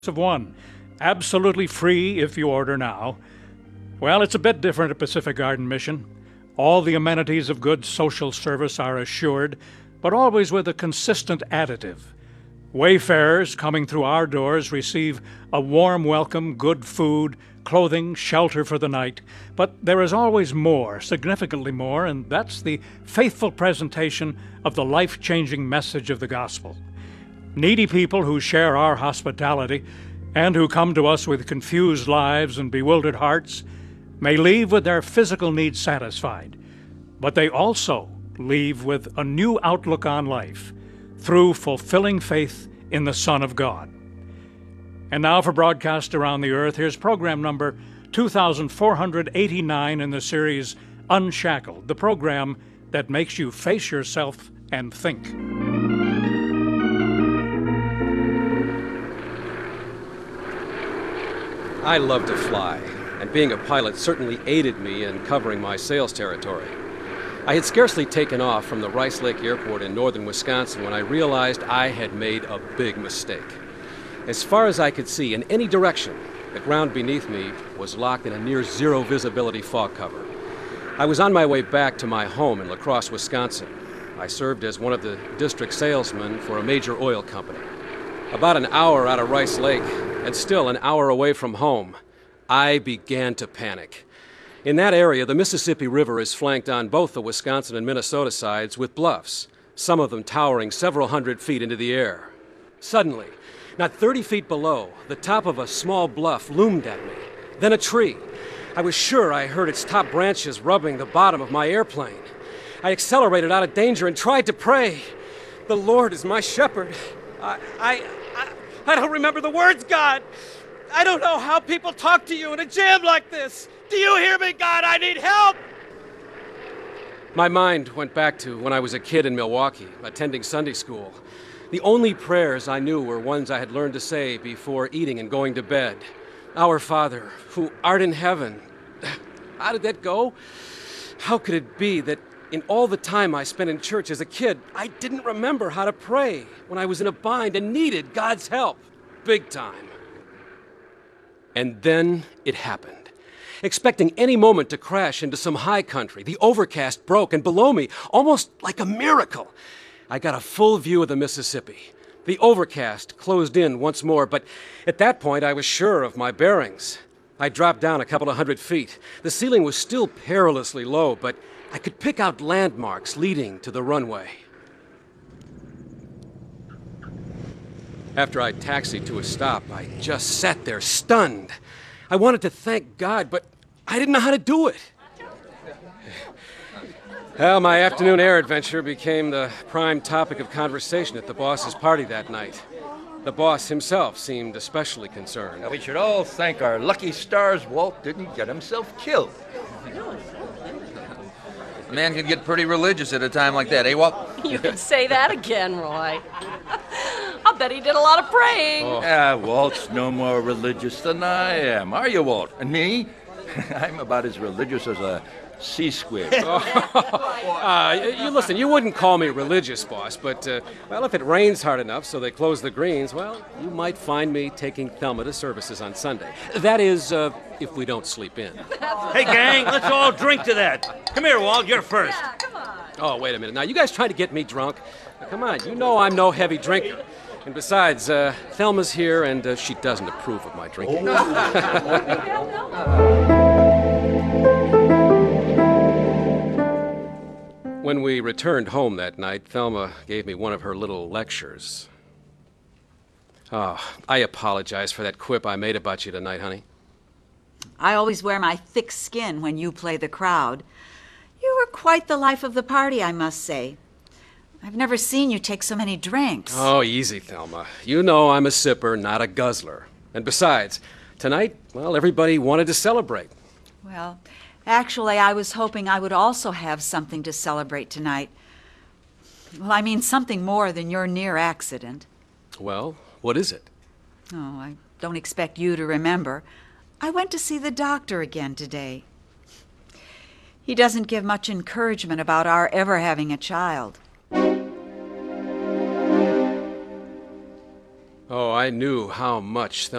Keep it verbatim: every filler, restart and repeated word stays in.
of one. Absolutely free if you order now. Well, it's a bit different at Pacific Garden Mission. All the amenities of good social service are assured, but always with a consistent additive. Wayfarers coming through our doors receive a warm welcome, good food, clothing, shelter for the night. But there is always more, significantly more, and that's the faithful presentation of the life-changing message of the gospel. Needy people who share our hospitality and who come to us with confused lives and bewildered hearts may leave with their physical needs satisfied, but they also leave with a new outlook on life through fulfilling faith in the Son of God. And now for broadcast around the earth, here's program number two thousand four hundred eighty-nine in the series Unshackled, the program that makes you face yourself and think. I love to fly, and being a pilot certainly aided me in covering my sales territory. I had scarcely taken off from the Rice Lake Airport in northern Wisconsin when I realized I had made a big mistake. As far as I could see in any direction, the ground beneath me was locked in a near zero visibility fog cover. I was on my way back to my home in La Crosse, Wisconsin. I served as one of the district salesmen for a major oil company. About an hour out of Rice Lake, and still an hour away from home, I began to panic. In that area, the Mississippi River is flanked on both the Wisconsin and Minnesota sides with bluffs, some of them towering several hundred feet into the air. Suddenly, not thirty feet below, the top of a small bluff loomed at me. Then a tree. I was sure I heard its top branches rubbing the bottom of my airplane. I accelerated out of danger and tried to pray. The Lord is my shepherd. I, I, I, I don't remember the words, God. I don't know how people talk to you in a jam like this. Do you hear me, God? I need help. My mind went back to when I was a kid in Milwaukee, attending Sunday school. The only prayers I knew were ones I had learned to say before eating and going to bed. Our Father, who art in heaven. How did that go? How could it be that in all the time I spent in church as a kid, I didn't remember how to pray when I was in a bind and needed God's help? Big time. And then it happened. Expecting any moment to crash into some high country, the overcast broke, and below me, almost like a miracle, I got a full view of the Mississippi. The overcast closed in once more, but at that point I was sure of my bearings. I dropped down a couple of hundred feet. The ceiling was still perilously low, but I could pick out landmarks leading to the runway. After I taxied to a stop, I just sat there stunned. I wanted to thank God, but I didn't know how to do it. Well, my afternoon air adventure became the prime topic of conversation at the boss's party that night. The boss himself seemed especially concerned. Now, we should all thank our lucky stars Walt didn't get himself killed. A man can get pretty religious at a time like that, eh, Walt? You can say that again, Roy. I'll bet he did a lot of praying. Oh. Ah, Walt's no more religious than I am. Are you, Walt? And me? I'm about as religious as a sea squid. uh, you listen, you wouldn't call me religious, boss, but, uh, well, if it rains hard enough so they close the greens, well, you might find me taking Thelma to services on Sunday. That is, uh, if we don't sleep in. Hey, gang, let's all drink to that. Come here, Walt, you're first. Yeah, come on. Oh, wait a minute. Now, you guys trying to get me drunk? Now, come on, you know I'm no heavy drinker. And besides, uh, Thelma's here, and uh, she doesn't approve of my drinking. When we returned home that night, Thelma gave me one of her little lectures. Oh, I apologize for that quip I made about you tonight, honey. I always wear my thick skin when you play the crowd. You were quite the life of the party, I must say. I've never seen you take so many drinks. Oh, easy, Thelma. You know I'm a sipper, not a guzzler. And besides, tonight, well, everybody wanted to celebrate. Well, actually, I was hoping I would also have something to celebrate tonight. Well, I mean something more than your near accident. Well, what is it? Oh, I don't expect you to remember. I went to see the doctor again today. He doesn't give much encouragement about our ever having a child. Oh, I knew how much